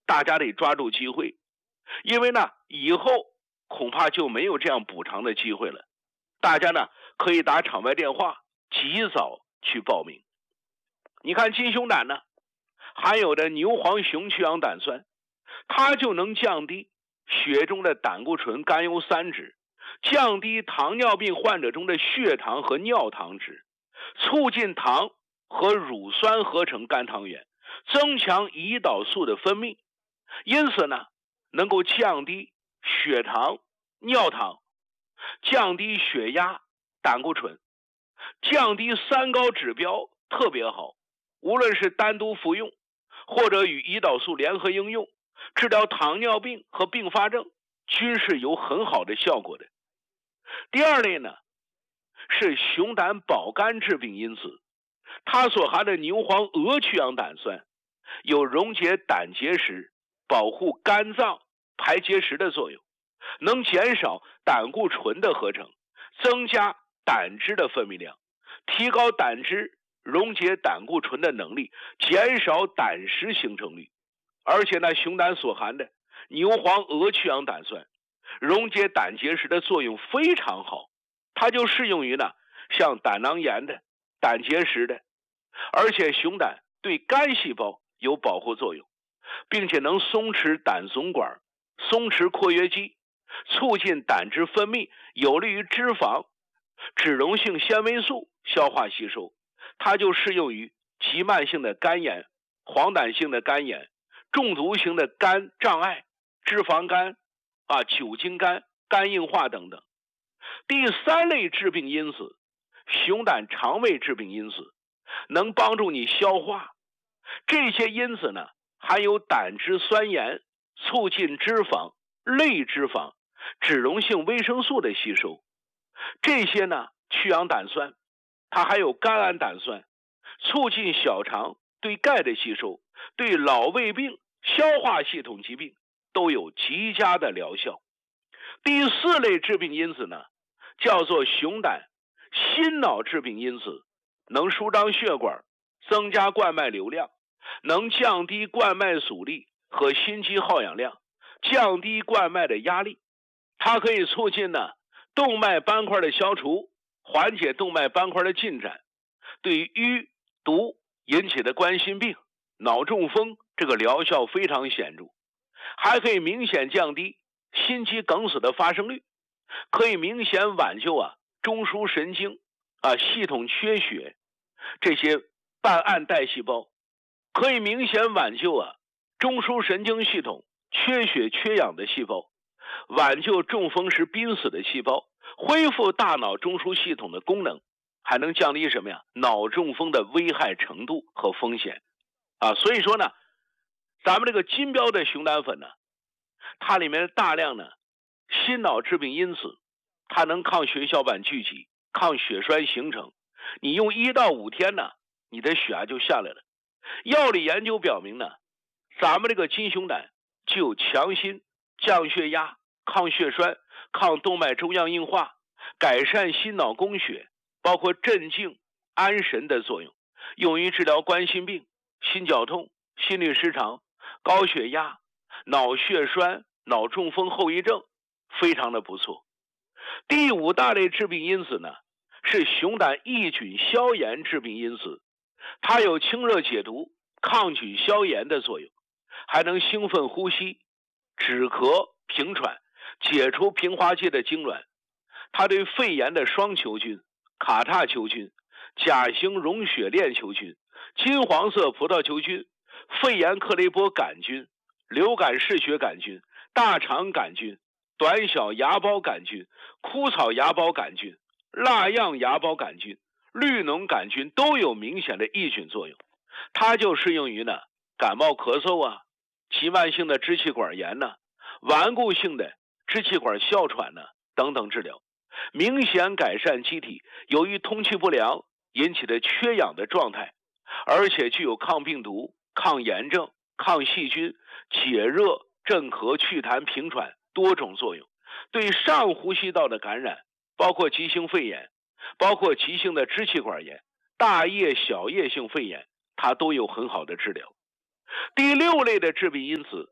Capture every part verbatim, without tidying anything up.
大家得抓住机会，因为呢，以后恐怕就没有这样补偿的机会了。大家呢可以打场外电话，及早去报名。你看金熊胆呢，含有的牛黄熊去氧胆酸，它就能降低血中的胆固醇、甘油三酯，降低糖尿病患者中的血糖和尿糖值，促进糖和乳酸合成肝糖原，增强胰岛素的分泌，因此呢，能够降低血糖、尿糖，降低血压、胆固醇，降低三高指标特别好。无论是单独服用，或者与胰岛素联合应用，治疗糖尿病和并发症均是有很好的效果的。第二类呢，是熊胆保肝致病因子，它所含的牛黄鹅去氧胆酸有溶解胆结石、保护肝脏排结石的作用，能减少胆固醇的合成，增加胆汁的分泌量，提高胆汁溶解胆固醇的能力，减少胆石形成率。而且呢，熊胆所含的牛黄鹅去氧胆酸溶解胆结石的作用非常好，它就适用于呢像胆囊炎的、胆结石的。而且熊胆对肝细胞有保护作用，并且能松弛胆总管、松弛括约肌，促进胆汁分泌，有利于脂肪、脂溶性纤维素消化吸收。它就适用于急慢性的肝炎、黄疸性的肝炎、中毒型的肝障碍、脂肪肝、啊酒精肝、肝硬化等等。第三类致病因子，熊胆肠胃致病因子，能帮助你消化。这些因子呢，含有胆汁酸盐，促进脂肪、类脂肪、脂溶性维生素的吸收。这些呢，去氧胆酸它还有甘氨胆酸，促进小肠对钙的吸收，对老胃病、消化系统疾病都有极佳的疗效。第四类致病因子呢，叫做熊胆心脑致病因子，能舒张血管，增加冠脉流量，能降低冠脉阻力和心肌耗氧量，降低冠脉的压力。它可以促进呢动脉斑块的消除，缓解动脉斑块的进展，对于淤毒引起的冠心病、脑中风这个疗效非常显著，还可以明显降低心肌梗死的发生率，可以明显挽救啊中枢神经啊系统缺血这些半暗带细胞，可以明显挽救啊中枢神经系统缺血缺氧的细胞，挽救中风时濒死的细胞，恢复大脑中枢系统的功能，还能降低什么呀？脑中风的危害程度和风险啊！所以说呢，咱们这个金标的熊胆粉呢，它里面大量呢心脑致病因子，它能抗血小板聚集，抗血栓形成。你用一到五天呢，你的血压就下来了。药理研究表明呢，咱们这个金熊胆具有强心、降血压、抗血栓、抗动脉粥样硬化、改善心脑供血，包括镇静、安神的作用，用于治疗冠心病、心绞痛、心律失常、高血压、脑血栓、脑中风后遗症，非常的不错。第五大类致病因子呢，是熊胆抑菌消炎致病因子，它有清热解毒、抗菌消炎的作用，还能兴奋呼吸、止咳平喘，解除平滑肌的痉挛。它对肺炎的双球菌、卡塔球菌、甲型溶血链球菌、金黄色葡萄球菌、肺炎克雷波杆菌、流感嗜血杆菌、大肠杆菌、短小芽孢杆菌、枯草芽孢杆菌、蜡样芽孢杆菌、绿脓杆菌都有明显的抑菌作用。它就适用于呢感冒咳嗽啊、急慢性的支气管炎呢、顽固性的支气管哮喘呢等等治疗，明显改善机体由于通气不良引起的缺氧的状态，而且具有抗病毒、抗炎症、抗细菌、解热、镇咳、祛痰、平喘多种作用。对上呼吸道的感染，包括急性肺炎，包括急性的支气管炎、大叶小叶性肺炎，它都有很好的治疗。第六类的致病因子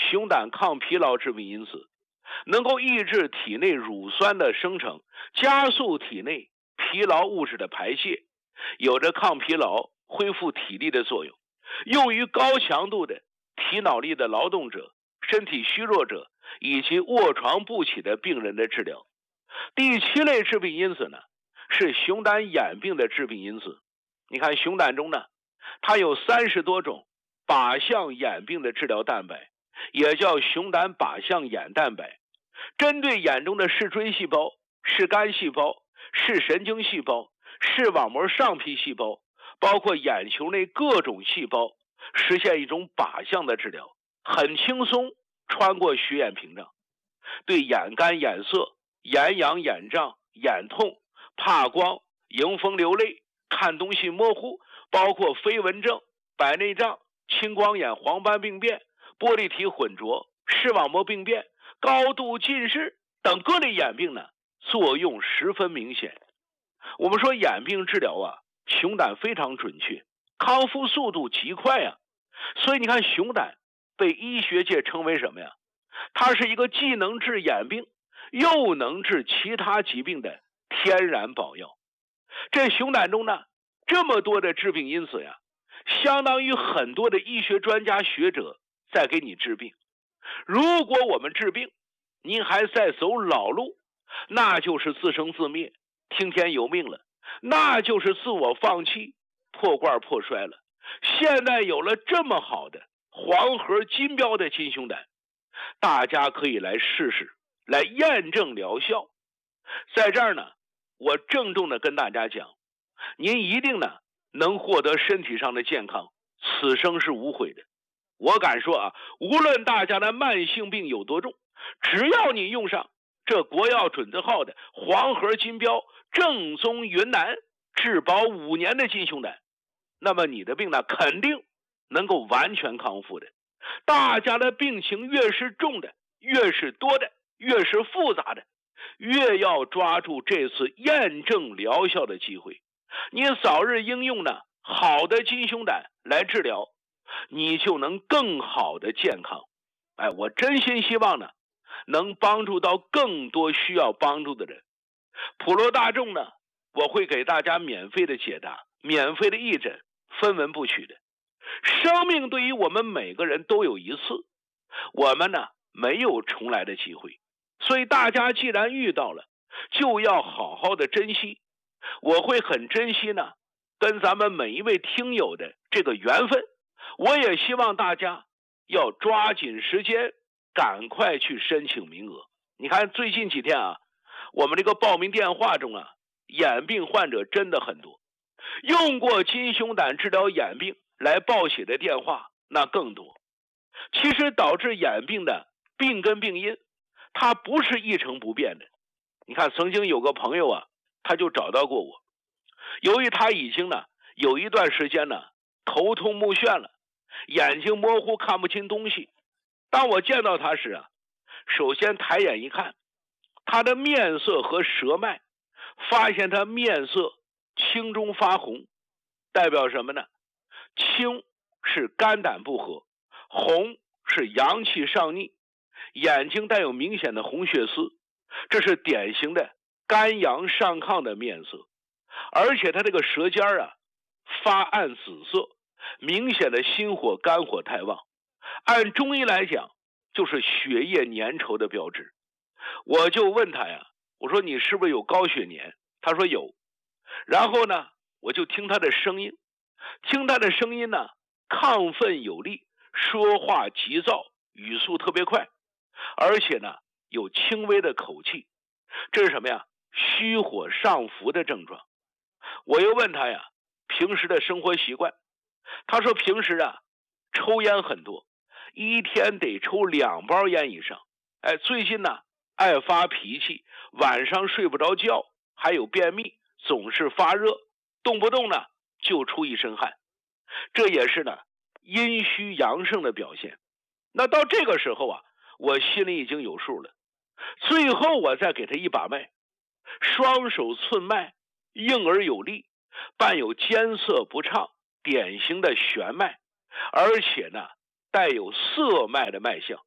熊胆抗疲劳致病因子，能够抑制体内乳酸的生成，加速体内疲劳物质的排泄，有着抗疲劳、恢复体力的作用，用于高强度的体脑力的劳动者、身体虚弱者以及卧床不起的病人的治疗。第七类致病因子呢，是熊胆眼病的致病因子。你看熊胆中呢，它有三十多种靶向眼病的治疗蛋白，也叫熊胆靶向眼蛋白，针对眼中的视锥细胞、视杆细胞、视神经细胞、视网膜上皮细胞，包括眼球内各种细胞，实现一种靶向的治疗，很轻松穿过血眼屏障，对眼干、眼涩、眼痒、眼胀、眼痛、怕光、迎风流泪、看东西模糊，包括飞蚊症、白内障、青光眼、黄斑病变、玻璃体混浊、视网膜病变、高度近视等各类眼病呢，作用十分明显。我们说眼病治疗啊，熊胆非常准确，康复速度极快啊。所以你看熊胆被医学界称为什么呀？它是一个既能治眼病又能治其他疾病的天然宝药。这熊胆中呢，这么多的致病因子呀，相当于很多的医学专家学者在给你治病。如果我们治病，您还在走老路，那就是自生自灭，听天由命了，那就是自我放弃，破罐破摔了。现在有了这么好的黄河金标的金熊胆，大家可以来试试，来验证疗效。在这儿呢，我郑重的跟大家讲，您一定呢能获得身体上的健康，此生是无悔的。我敢说啊，无论大家的慢性病有多重，只要你用上这国药准字号的黄河金标正宗云南质保五年的金熊胆，那么你的病呢肯定能够完全康复的。大家的病情越是重的，越是多的，越是复杂的，越要抓住这次验证疗效的机会。你早日应用呢好的金熊胆来治疗，你就能更好的健康。哎，我真心希望呢能帮助到更多需要帮助的人。普罗大众呢，我会给大家免费的解答，免费的义诊，分文不取的。生命对于我们每个人都有一次，我们呢没有重来的机会，所以大家既然遇到了，就要好好的珍惜。我会很珍惜呢跟咱们每一位听友的这个缘分，我也希望大家要抓紧时间，赶快去申请名额。你看最近几天啊，我们这个报名电话中啊，眼病患者真的很多，用过金熊胆治疗眼病来报写的电话那更多。其实导致眼病的病根病因，它不是一成不变的。你看曾经有个朋友啊，他就找到过我，由于他已经呢有一段时间呢头痛目眩了，眼睛模糊看不清东西。当我见到他时啊，首先抬眼一看，他的面色和舌脉，发现他面色青中发红，代表什么呢？青是肝胆不和，红是阳气上逆，眼睛带有明显的红血丝，这是典型的肝阳上亢的面色。而且他这个舌尖啊发暗紫色，明显的心火肝火太旺，按中医来讲就是血液粘稠的标志。我就问他呀，我说你是不是有高血粘？他说有。然后呢我就听他的声音，听他的声音呢亢奋有力，说话急躁，语速特别快，而且呢有轻微的口气，这是什么呀？虚火上浮的症状。我又问他呀，平时的生活习惯，他说平时啊抽烟很多，一天得抽两包烟以上。哎，最近呢爱发脾气，晚上睡不着觉，还有便秘，总是发热，动不动呢就出一身汗，这也是呢阴虚阳盛的表现。那到这个时候啊，我心里已经有数了。最后我再给他一把脉，双手寸脉，硬而有力，伴有艰涩不畅，典型的弦脉，而且呢带有涩脉的脉象。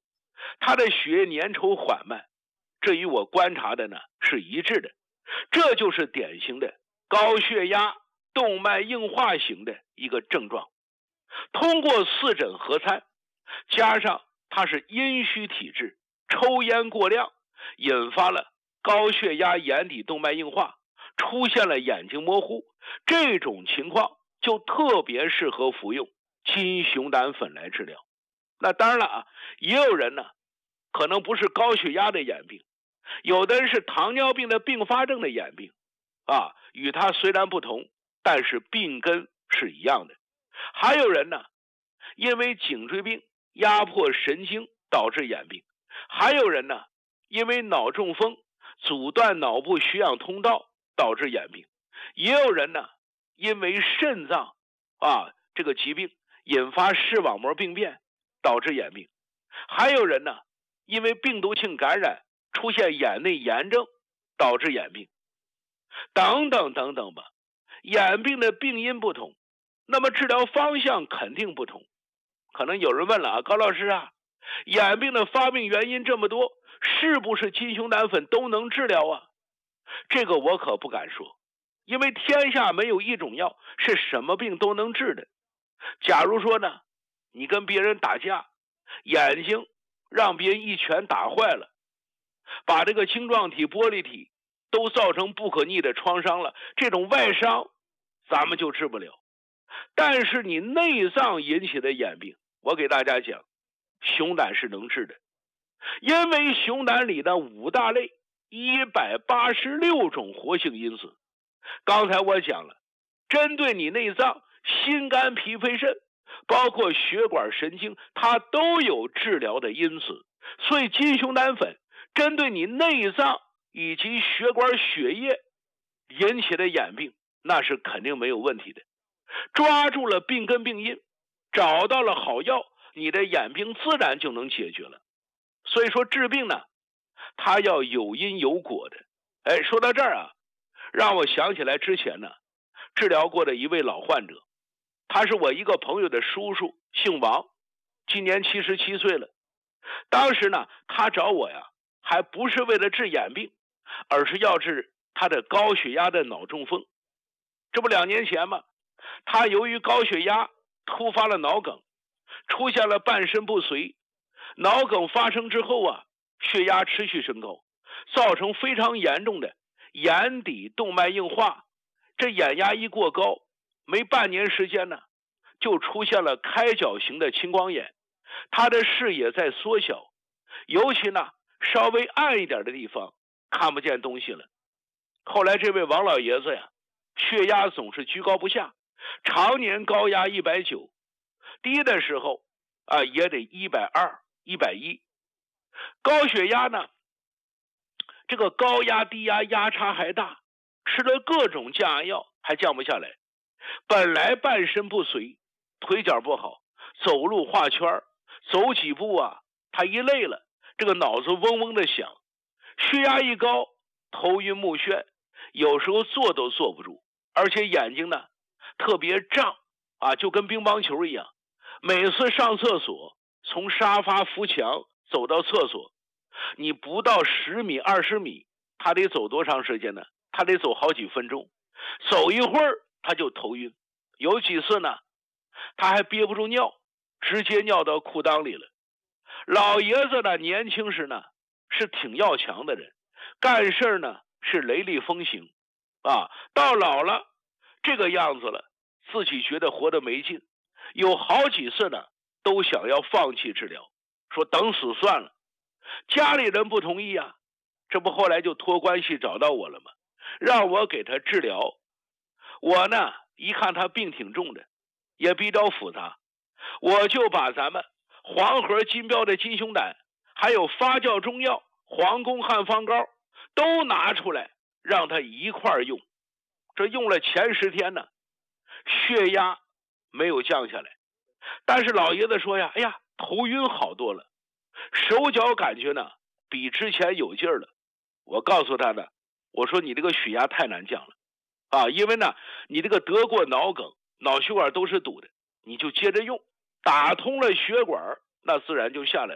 他的血液粘稠缓慢，这与我观察的呢是一致的。这就是典型的高血压动脉硬化型的一个症状。通过四诊合参，加上他是阴虚体质，抽烟过量，引发了高血压眼底动脉硬化，出现了眼睛模糊，这种情况就特别适合服用金熊胆粉来治疗。那当然了啊，也有人呢可能不是高血压的眼病，有的人是糖尿病的并发症的眼病啊，与它虽然不同，但是病根是一样的。还有人呢因为颈椎病压迫神经导致眼病，还有人呢因为脑中风阻断脑部血氧通道导致眼病，也有人呢因为肾脏啊这个疾病引发视网膜病变导致眼病，还有人呢因为病毒性感染出现眼内炎症导致眼病，等等等等吧。眼病的病因不同，那么治疗方向肯定不同。可能有人问了啊，高老师啊，眼病的发病原因这么多，是不是金熊胆粉都能治疗啊？这个我可不敢说，因为天下没有一种药是什么病都能治的。假如说呢，你跟别人打架，眼睛让别人一拳打坏了，把这个晶状体、玻璃体都造成不可逆的创伤了，这种外伤咱们就治不了。但是你内脏引起的眼病，我给大家讲，熊胆是能治的。因为熊胆里的五大类一百八十六种活性因子，刚才我讲了，针对你内脏、心肝脾肺肾，包括血管神经，它都有治疗的因子。所以金熊胆粉针对你内脏以及血管血液引起的眼病，那是肯定没有问题的。抓住了病根病因，找到了好药，你的眼病自然就能解决了。所以说治病呢，它要有因有果的。哎，说到这儿啊，让我想起来之前呢治疗过的一位老患者，他是我一个朋友的叔叔，姓王，今年七十七岁了。当时呢他找我呀，还不是为了治眼病，而是要治他的高血压的脑中风。这不两年前吗，他由于高血压突发了脑梗，出现了半身不遂。脑梗发生之后啊，血压持续升高，造成非常严重的眼底动脉硬化。这眼压一过高，没半年时间呢，就出现了开角型的青光眼，他的视野在缩小，尤其呢稍微暗一点的地方看不见东西了。后来这位王老爷子呀，血压总是居高不下，常年高压一百九，低的时候啊也得一百二、一百一。高血压呢，这个高压低压压差还大，吃了各种降压药还降不下来。本来半身不遂，腿脚不好，走路画圈，走几步啊他一累了，这个脑子嗡嗡的响，血压一高，头晕目眩，有时候坐都坐不住，而且眼睛呢特别胀啊，就跟乒乓球一样。每次上厕所，从沙发扶墙走到厕所，你不到十米二十米，他得走多长时间呢？他得走好几分钟，走一会儿他就头晕。有几次呢他还憋不住尿，直接尿到裤裆里了。老爷子呢年轻时呢是挺要强的人，干事呢是雷厉风行啊，到老了这个样子了，自己觉得活得没劲，有好几次呢都想要放弃治疗，说等死算了。家里人不同意啊，这不后来就托关系找到我了吗？让我给他治疗。我呢一看他病挺重的，也比较复杂，我就把咱们黄河金标的金熊胆，还有发酵中药黄宫汉方膏都拿出来让他一块用。这用了前十天呢，血压没有降下来，但是老爷子说呀，哎呀，头晕好多了，手脚感觉呢比之前有劲儿了。我告诉他呢，我说你这个血压太难降了啊，因为呢你这个得过脑梗，脑血管都是堵的，你就接着用，打通了血管，那自然就下来了。